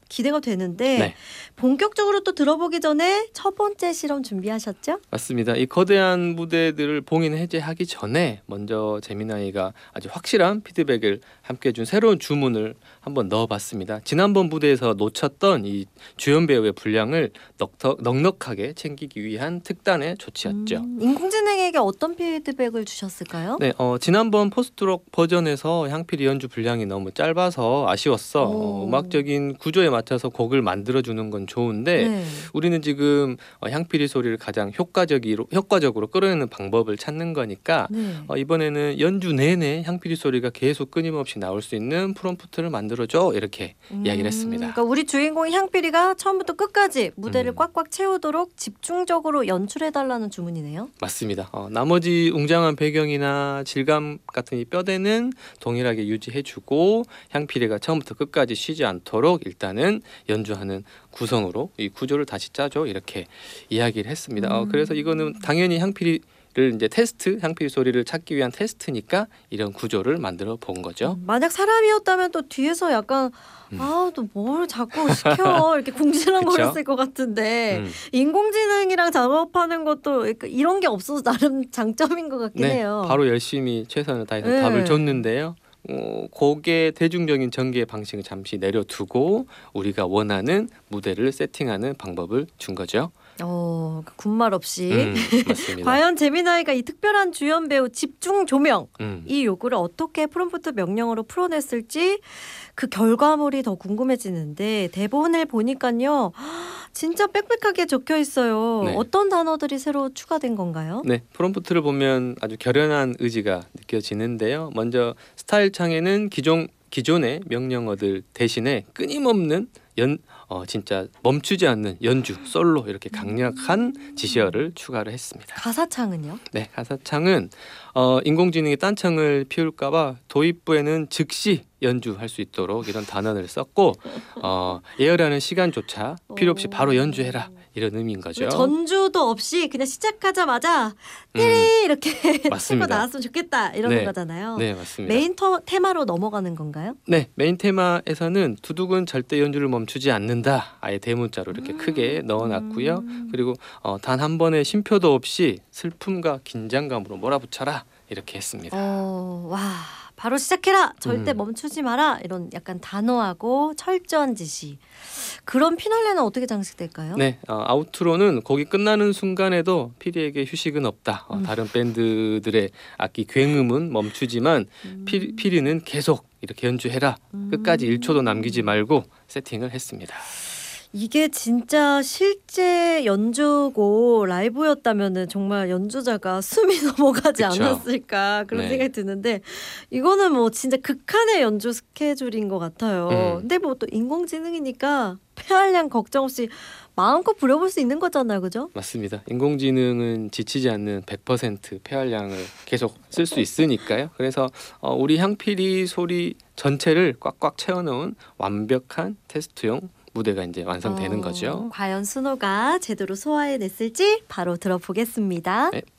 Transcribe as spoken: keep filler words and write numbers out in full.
기대가 되는데 네. 본격적으로 또 들어보기 전에 첫 번째 실험 준비하셨죠? 맞습니다. 이 거대한 무대들을 봉인 해제하기 전에 먼저 재미나이가 아주 확실한 피드백을 함께 준 새로운 주문을 한번 넣어봤습니다. 지난번 무대에서 놓쳤던 이 주연 배우의 분량을 넉넉, 넉넉하게 챙기기 위한 특단의 조치였죠. 음, 인공지능에게 어떤 피드백을 주셨을까요? 네, 어, 지난번 포스트록 버전에서 향필이 연주 분량이 너무 짧아서 아쉬웠어. 어, 음악적인 구조에 맞춰서 곡을 만들어주는 건 좋은데 네. 우리는 지금 어, 향필이 소리를 가장 효과적으로, 효과적으로 끌어내는 방법을 찾는 거니까 네. 어, 이번에는 연주 내내 향필이 소리가 계속 끊임없이 나올 수 있는 프롬프트를 만들어줘 이렇게 음, 이야기를 했습니다. 그러니까 우리 주인공 향필이가 처음부터 끝까지 무대를 음. 꽉꽉 채우도록 집중적으로 연출해달라는 주문이네요. 맞습니다. 어, 나머지 웅장한 배경이나 질감 같은 이 뼈대는 동일하게 유지해주고 향필이가 처음부터 끝까지 쉬지 않도록 일단은 연주하는 구성으로 이 구조를 다시 짜줘 이렇게 이야기를 했습니다. 어, 음. 그래서 이거는 당연히 향필이를 이제 테스트, 향필이 소리를 찾기 위한 테스트니까 이런 구조를 만들어 본 거죠. 음, 만약 사람이었다면 또 뒤에서 약간 음. 아, 또 뭘 자꾸 시켜 이렇게 궁시렁거렸을 것 같은데 음. 인공지능이랑 작업하는 것도 이런 게 없어서 나름 장점인 것 같긴 네, 해요. 바로 열심히 최선을 다해서 네. 답을 줬는데요. 어, 곡의 대중적인 전개 방식을 잠시 내려두고 우리가 원하는 무대를 세팅하는 방법을 준 거죠. 어, 군말 없이 음, 맞습니다. 과연 재미나이가 이 특별한 주연 배우 집중 조명 음. 이 요구를 어떻게 프롬프트 명령어로 풀어냈을지 그 결과물이 더 궁금해지는데 대본을 보니까요 진짜 빽빽하게 적혀 있어요. 네. 어떤 단어들이 새로 추가된 건가요? 네, 프롬프트를 보면 아주 결연한 의지가 느껴지는데요. 먼저 스타일 창에는 기존 기존의 명령어들 대신에 끊임없는 연 어, 진짜 멈추지 않는 연주, 솔로 이렇게 강력한 지시어를 추가를 했습니다. 가사창은요? 네, 가사창은 어, 인공지능이 딴청을 피울까봐 도입부에는 즉시 연주할 수 있도록 이런 단어를 썼고 어, 예열하는 시간조차 필요 없이 바로 연주해라 이런 의미인 거죠. 전주도 없이 그냥 시작하자마자 띠리 음, 이렇게 치고 맞습니다. 나왔으면 좋겠다 이런 네. 거잖아요. 네, 맞습니다. 메인 터, 테마로 넘어가는 건가요? 네, 메인 테마에서는 두둑은 절대 연주를 멈추지 않는다. 아예 대문자로 이렇게 크게 넣어놨고요. 그리고 어, 단 한 번의 쉼표도 없이 슬픔과 긴장감으로 몰아붙여라 이렇게 했습니다. 어, 와 바로 시작해라 절대 음. 멈추지 마라 이런 약간 단호하고 철저한 지시. 그런 피날레는 어떻게 장식될까요? 네, 어, 아우트로는 곡이 끝나는 순간에도 피리에게 휴식은 없다. 어, 음. 다른 밴드들의 악기 굉음은 멈추지만 음. 피리, 피리는 계속 이렇게 연주해라. 음. 끝까지 일 초도 남기지 말고 세팅을 했습니다. 이게 진짜 실제 연주고 라이브였다면은 정말 연주자가 숨이 넘어가지 그쵸. 않았을까 그런 네. 생각이 드는데 이거는 뭐 진짜 극한의 연주 스케줄인 것 같아요. 음. 근데 뭐 또 인공지능이니까 폐활량 걱정 없이 마음껏 부려볼 수 있는 거잖아요, 그죠? 맞습니다. 인공지능은 지치지 않는 백 퍼센트 폐활량을 계속 쓸 수 있으니까요. 그래서 어, 우리 향필이 소리 전체를 꽉꽉 채워놓은 완벽한 테스트용 무대가 이제 완성되는 어, 거죠. 과연 순호가 제대로 소화해냈을지 바로 들어보겠습니다. 네.